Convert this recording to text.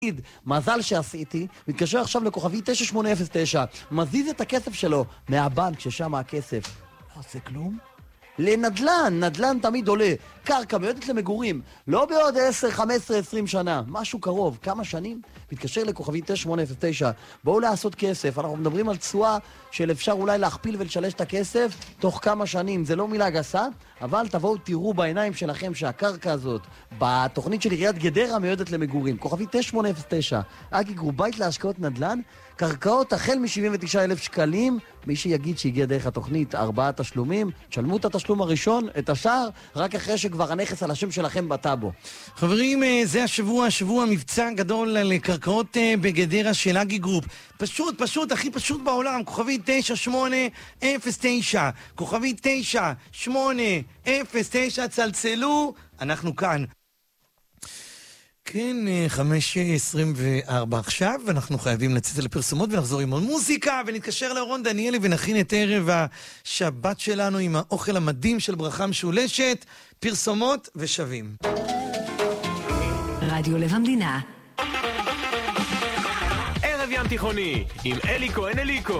מזל שעשיתי, מתקשר עכשיו לכוכבי 9809, מזיז את הכסף שלו מהבנק ששם הכסף. לא עושה כלום? לנדלן, נדלן תמיד עולה, קרקע מיועדת למגורים, לא בעוד 10, 15, 20 שנה, משהו קרוב, כמה שנים? מתקשר לכוכבי 9809, בואו לעשות כסף, אנחנו מדברים על תשואה של אפשר אולי להכפיל ולשלש את הכסף תוך כמה שנים, זה לא מילה גסה, אבל תבואו תראו בעיניים שלכם שהקרקע הזאת, בתוכנית של עיריית גדרה מיועדת למגורים, כוכבי 9809, אגי גרופ, בית להשקעות נדל"ן, קרקעות החל מ-79,000 שקלים, מי שיגיד שהגיע דרך התוכנית 4 תשלומים, תשלמו את התשלום הראשון, את השאר, רק אחרי שכבר הנכס על השם שלכם בטאבו. חברים, זה השבוע מבצע גדול על קרקעות בגדרה של אגי גרופ. פשוט, הכי פשוט בעולם, כוכבי 9809, כוכבי 9809, צלצלו, אנחנו כאן. כן, 5:24 עכשיו, ואנחנו חייבים לצאת לפרסומות ונחזור עם עוד מוזיקה, ונתקשר לאורון דניאלי ונכין את ערב השבת שלנו עם האוכל המדהים של ברכה משולשת, פרסומות ושווים. רדיו לב המדינה. ערב ים תיכוני עם אלי כהן אליקו.